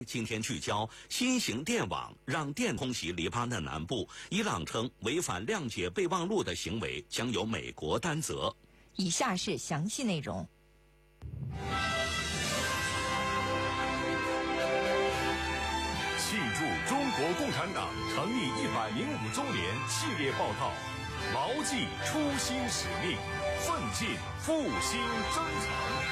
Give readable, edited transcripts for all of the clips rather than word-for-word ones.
今天聚焦新型电网让电空袭黎巴嫩南部，伊朗称违反谅解备忘录的行为将由美国担责。 以下是详细内容。 庆祝中国共产党成立105周年系列报道，牢记初心使命，奋进复兴征程。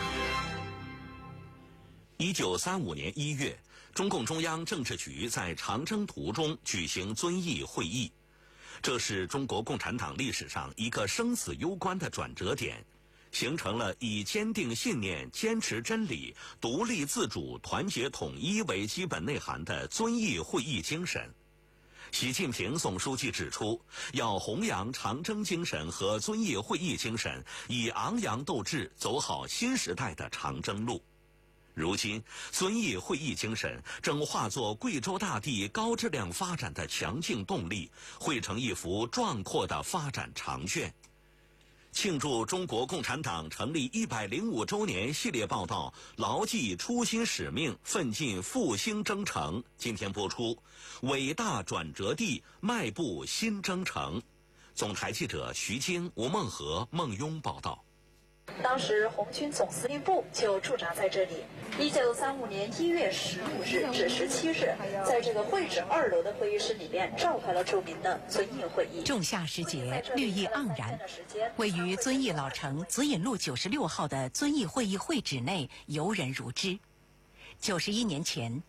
1935年1月，中共中央政治局在长征途中举行遵义会议，这是中国共产党历史上一个生死攸关的转折点，形成了以坚定信念、坚持真理、独立自主、团结统一为基本内涵的遵义会议精神。习近平总书记指出，要弘扬长征精神和遵义会议精神，以昂扬斗志走好新时代的长征路。如今，遵义会议精神正化作贵州大地高质量发展的强劲动力，绘成一幅壮阔的发展长卷。庆祝中国共产党成立105周年系列报道，牢记初心使命，奋进复兴征程。今天播出，伟大转折地，迈步新征程。总台记者徐晶、吴梦和、孟雍报道。 当时红军总司令部就驻扎在这里。1935年1月15日至17日，在这个会址2楼的会议室里面召开了著名的遵义会议。 仲夏时节，绿意盎然。位于遵义老城紫引路96号的遵义会议会址内，游人如织。91年前，